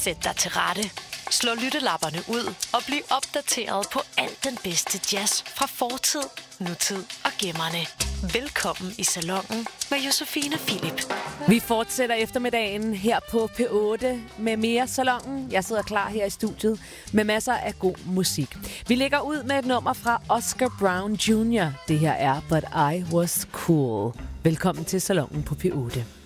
Sæt dig til rette. Slå lyttelapperne ud og bliv opdateret på alt den bedste jazz fra fortid, nutid og gemmerne. Velkommen i salonen med Josefine Philip. Vi fortsætter eftermiddagen her på P8 med mere Salonen. Jeg sidder klar her i studiet med masser af god musik. Vi lægger ud med et nummer fra Oscar Brown Jr. Det her er But I Was Cool. Velkommen til Salonen på P8.